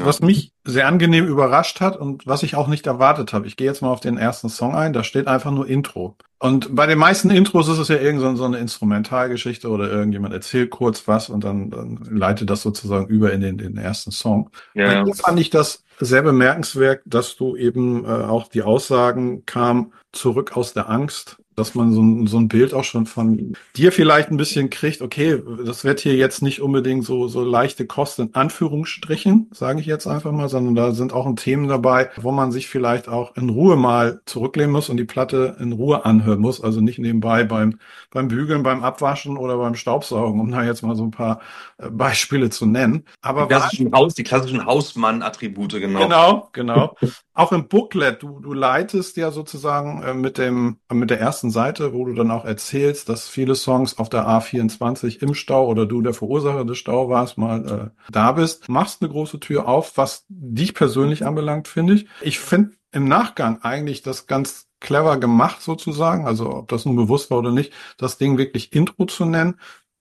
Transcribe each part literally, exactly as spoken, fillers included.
Was mich sehr angenehm überrascht hat und was ich auch nicht erwartet habe. Ich gehe jetzt mal auf den ersten Song ein, da steht einfach nur Intro. Und bei den meisten Intros ist es ja irgend so so eine Instrumentalgeschichte oder irgendjemand erzählt kurz was und dann, dann leitet das sozusagen über in den, den ersten Song. Ja, Bei ja. dir fand ich das sehr bemerkenswert, dass du eben äh, auch die Aussagen kam, zurück aus der Angst, dass man so ein, so ein Bild auch schon von dir vielleicht ein bisschen kriegt, okay, das wird hier jetzt nicht unbedingt so, so leichte Kost in Anführungsstrichen, sage ich jetzt einfach mal, sondern da sind auch Themen dabei, wo man sich vielleicht auch in Ruhe mal zurücklehnen muss und die Platte in Ruhe anhören muss, also nicht nebenbei beim, beim Bügeln, beim Abwaschen oder beim Staubsaugen, um da jetzt mal so ein paar äh, Beispiele zu nennen. Die Aber war klassischen Haus, die klassischen Hausmann-Attribute, genau. Genau, genau. Auch im Booklet, du, du leitest ja sozusagen äh, mit dem, mit der ersten Seite, wo du dann auch erzählst, dass viele Songs auf der A vierundzwanzig im Stau oder du der Verursacher des Stau warst, mal äh, da bist. Machst eine große Tür auf, was dich persönlich anbelangt, finde ich. Ich finde im Nachgang eigentlich das ganz clever gemacht sozusagen, also ob das nun bewusst war oder nicht, das Ding wirklich Intro zu nennen.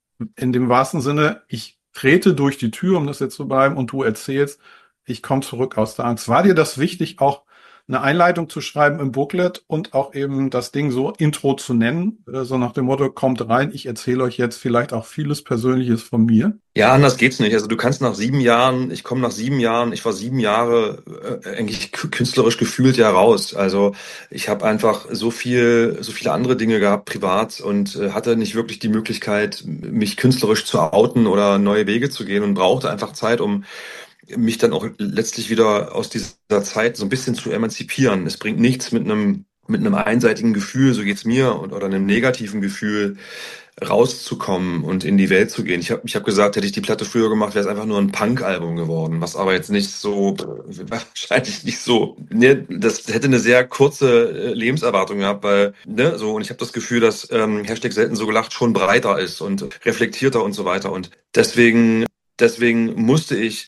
In dem wahrsten Sinne, ich trete durch die Tür, um das jetzt zu bleiben, und du erzählst, ich komme zurück aus der Angst. War dir das wichtig, auch eine Einleitung zu schreiben im Booklet und auch eben das Ding so Intro zu nennen, äh, so nach dem Motto, kommt rein, ich erzähle euch jetzt vielleicht auch vieles Persönliches von mir? Ja, anders geht's nicht. Also du kannst nach sieben Jahren, ich komme nach sieben Jahren, ich war sieben Jahre äh, eigentlich k- künstlerisch gefühlt ja raus. Also ich habe einfach so viel, so viele andere Dinge gehabt privat und äh, hatte nicht wirklich die Möglichkeit, mich künstlerisch zu outen oder neue Wege zu gehen und brauchte einfach Zeit, um mich dann auch letztlich wieder aus dieser Zeit so ein bisschen zu emanzipieren. Es bringt nichts mit einem mit einem einseitigen Gefühl, so geht's mir, und, oder einem negativen Gefühl rauszukommen und in die Welt zu gehen. Ich habe ich hab gesagt, hätte ich die Platte früher gemacht, wäre es einfach nur ein Punk-Album geworden, was aber jetzt nicht so, wahrscheinlich nicht so, ne, das hätte eine sehr kurze äh, Lebenserwartung gehabt, weil, ne, so, und ich habe das Gefühl, dass ähm, Hashtag selten so gelacht schon breiter ist und reflektierter und so weiter, und deswegen Deswegen musste ich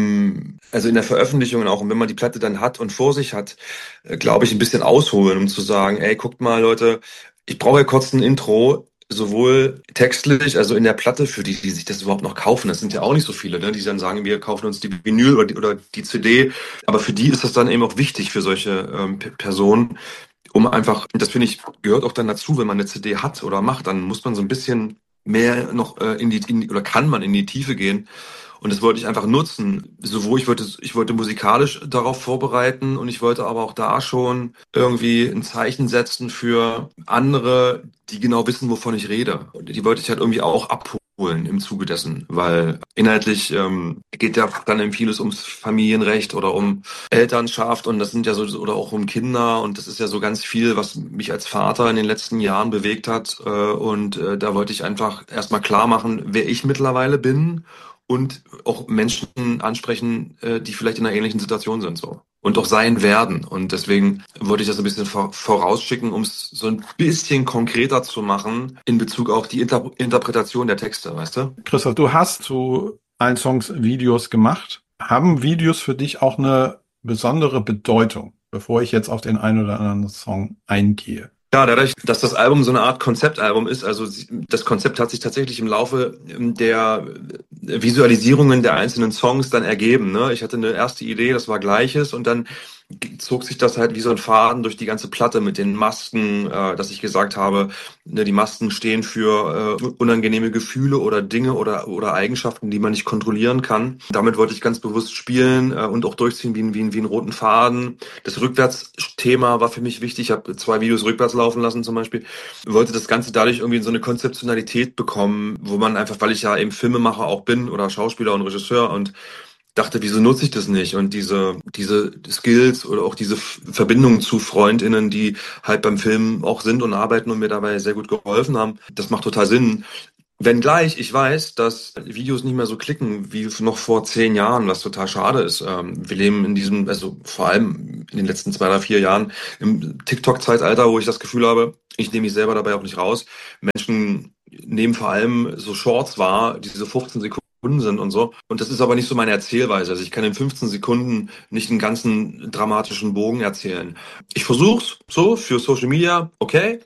im, also in der Veröffentlichung auch, und wenn man die Platte dann hat und vor sich hat, äh, glaube ich, ein bisschen ausholen, um zu sagen, ey, guckt mal, Leute, ich brauche ja kurz ein Intro, sowohl textlich, also in der Platte, für die, die sich das überhaupt noch kaufen. Das sind ja auch nicht so viele, ne, die dann sagen, wir kaufen uns die Vinyl oder die, oder die C D. Aber für die ist das dann eben auch wichtig, für solche ähm, P- Personen, um einfach, das finde ich, gehört auch dann dazu, wenn man eine C D hat oder macht, dann muss man so ein bisschen mehr noch äh, in die, in die, oder kann man in die Tiefe gehen. Und das wollte ich einfach nutzen. Sowohl ich wollte, ich wollte musikalisch darauf vorbereiten, und ich wollte aber auch da schon irgendwie ein Zeichen setzen für andere, die genau wissen, wovon ich rede. Und die wollte ich halt irgendwie auch abholen im Zuge dessen, weil inhaltlich ähm, geht ja dann eben vieles ums Familienrecht oder um Elternschaft, und das sind ja so, oder auch um Kinder, und das ist ja so ganz viel, was mich als Vater in den letzten Jahren bewegt hat. Äh, und äh, da wollte ich einfach erstmal klar machen, wer ich mittlerweile bin, und auch Menschen ansprechen, äh, die vielleicht in einer ähnlichen Situation sind, so. Und auch sein werden. Und deswegen wollte ich das ein bisschen vor, vorausschicken, um es so ein bisschen konkreter zu machen in Bezug auf die Inter Interpretation der Texte, weißt du? Christoph, du hast zu allen Songs Videos gemacht. Haben Videos für dich auch eine besondere Bedeutung, bevor ich jetzt auf den einen oder anderen Song eingehe? Ja, dadurch, dass das Album so eine Art Konzeptalbum ist, also sie- das Konzept hat sich tatsächlich im Laufe ähm, der Visualisierungen der einzelnen Songs dann ergeben, ne? Ich hatte eine erste Idee, das war Gleiches, und dann g- zog sich das halt wie so ein Faden durch die ganze Platte mit den Masken, äh, dass ich gesagt habe, ne, die Masken stehen für äh, unangenehme Gefühle oder Dinge oder oder Eigenschaften, die man nicht kontrollieren kann. Damit wollte ich ganz bewusst spielen äh, und auch durchziehen wie, ein- wie, ein- wie einen roten Faden. Das Rückwärtsthema war für mich wichtig. Ich habe zwei Videos rückwärts laufen lassen zum Beispiel. Wollte das Ganze dadurch irgendwie in so eine Konzeptionalität bekommen, wo man einfach, weil ich ja eben Filmemacher auch bin oder Schauspieler und Regisseur, und dachte, wieso nutze ich das nicht? Und diese, diese Skills oder auch diese F- Verbindungen zu FreundInnen, die halt beim Film auch sind und arbeiten und mir dabei sehr gut geholfen haben, das macht total Sinn. Wenngleich ich weiß, dass Videos nicht mehr so klicken wie noch vor zehn Jahren, was total schade ist. Ähm, wir leben in diesem, also vor allem in den letzten zwei oder vier Jahren im TikTok-Zeitalter, wo ich das Gefühl habe, ich nehme mich selber dabei auch nicht raus. Menschen nehmen vor allem so Shorts wahr, die diese fünfzehn Sekunden sind und so. Und das ist aber nicht so meine Erzählweise. Also ich kann in fünfzehn Sekunden nicht einen ganzen dramatischen Bogen erzählen. Ich versuch's so für Social Media, okay.